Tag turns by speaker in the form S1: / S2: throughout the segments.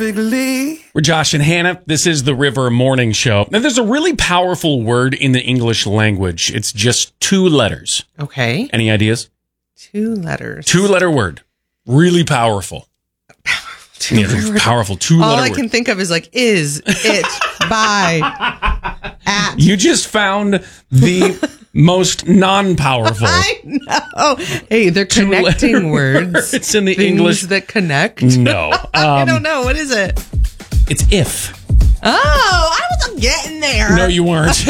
S1: We're Josh and Hannah. This is the River Morning Show. Now, there's a really powerful word in the English language. It's just 2 letters.
S2: Okay.
S1: Any ideas?
S2: 2 letters.
S1: 2-letter word. Really powerful. Powerful 2-letter word.
S2: All I can think of is like is, it, by, at.
S1: You just found the most non-powerful.
S2: I know. Hey, they're connecting words.
S1: It's in the
S2: Things
S1: English.
S2: that connect.
S1: No.
S2: I don't know. What is it?
S1: It's if.
S2: Oh, I wasn't getting there.
S1: No, you weren't.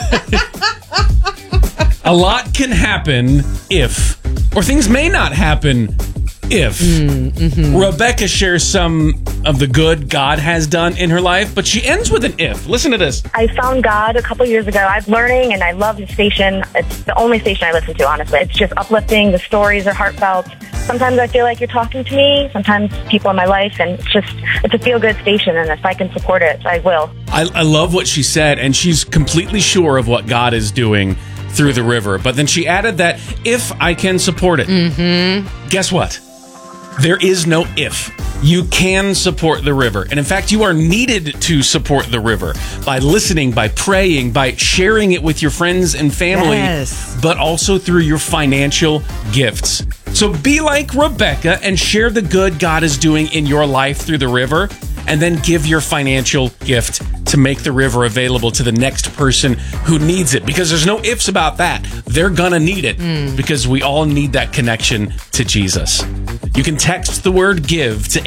S1: A lot can happen if, or things may not happen if. Rebecca shares some of the good God has done in her life, but she ends with an if. Listen to this.
S3: I found God a couple years ago. I'm learning, and I love the station. It's the only station I listen to, honestly. It's just uplifting. The stories are heartfelt. Sometimes I feel like you're talking to me, sometimes people in my life, and it's a feel-good station, and if I can support it, I will.
S1: I love what she said, and she's completely sure of what God is doing through the river. But then she added that if I can support it. Guess what? There is no if. You can support the river. And in fact, you are needed to support the river by listening, by praying, by sharing it with your friends and family, but also through your financial gifts. So be like Rebecca and share the good God is doing in your life through the river, and then give your financial gift to make the river available to the next person who needs it. Because there's no ifs about that. They're gonna need it because we all need that connection to Jesus. You can text the word give to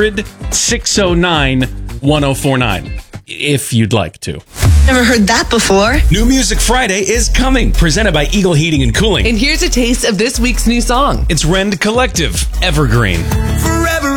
S1: 800-609-1049 if you'd like to.
S4: Never heard that before.
S1: New Music Friday is coming, presented by Eagle Heating and Cooling.
S2: And here's a taste of this week's new song.
S1: It's Rend Collective, Evergreen.